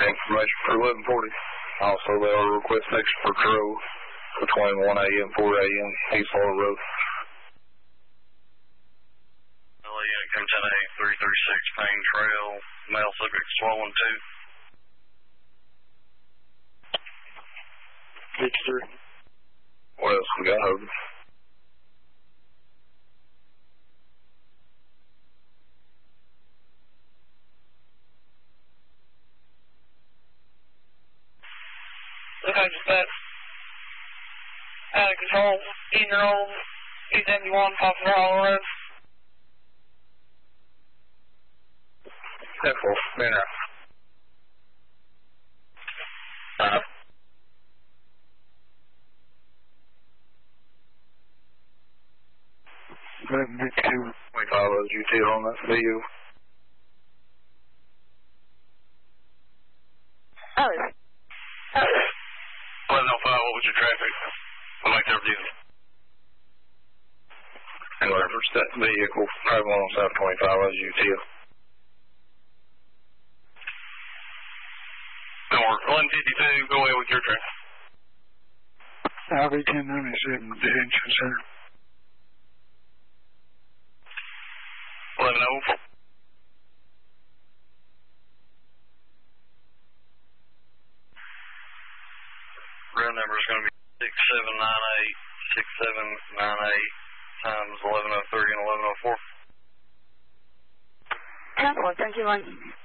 Information for 1140. Also, they will request extra patrol between 1 a.m. and 4 a.m. East Florida Road. Come 10A 336 Payne Trail, male subject swollen 2. Beach 3. What else we got open? Okay, just that. Out of control, 8-year-old, 871, Poplar Hollow Road. 10-4, being out. Moving to 25 UT on that video. Oh. 1105, what was your traffic? I'll make that review. And reference that vehicle, traveling on South 25 UT. North 152, go ahead with your traffic. RV 1097, detention center. 1104. Road number is going to be 6798 times 1103 and 1104. 10-4, thank you, Lynn.